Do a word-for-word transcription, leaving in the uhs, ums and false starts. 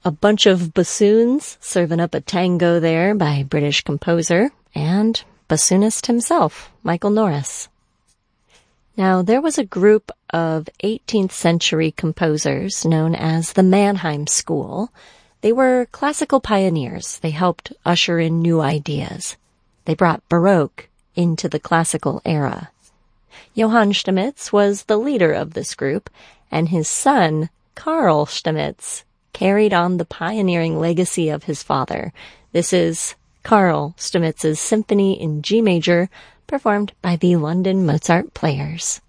a bunch of bassoons serving up a tango there by British composer and bassoonist himself, Michael Norris. Now, there was a group of eighteenth century composers known as the Mannheim School. They were classical pioneers. They helped usher in new ideas. They brought Baroque into the classical era. Johann Stamitz was the leader of this group, and his son, Carl Stamitz, carried on the pioneering legacy of his father. This is Carl Stamitz's Symphony in G major, performed by the London Mozart Players.